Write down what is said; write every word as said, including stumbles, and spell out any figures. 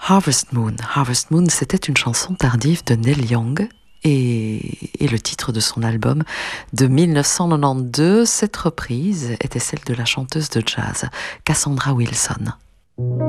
Harvest Moon. Harvest Moon, c'était une chanson tardive de Neil Young et, et le titre de son album de mille neuf cent quatre-vingt-douze. Cette reprise était celle de la chanteuse de jazz Cassandra Wilson.